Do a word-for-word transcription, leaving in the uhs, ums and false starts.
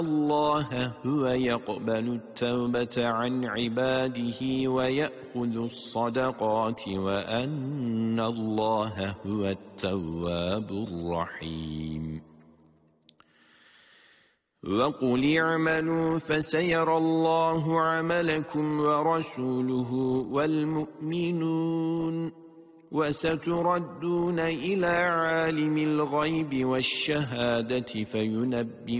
الله هو يقبل التوبة عن عباده ويأخذ الصدقات وأن الله هو التواب الرحيم وقل اعملوا فسيرى الله عملكم ورسوله والمؤمنون وستردون إلى عالم الغيب والشهادة فينبئ